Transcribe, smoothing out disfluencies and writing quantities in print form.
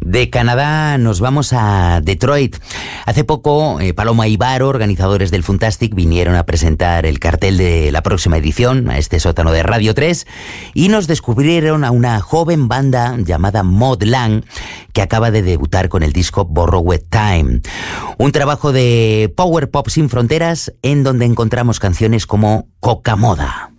De Canadá nos vamos a Detroit. Hace poco, Paloma y Varo, organizadores del Funtastic, vinieron a presentar el cartel de la próxima edición a este sótano de Radio 3 y nos descubrieron a una joven banda llamada Mod Lang que acaba de debutar con el disco Borrowed Time. Un trabajo de power pop sin fronteras en donde encontramos canciones como Coca Moda.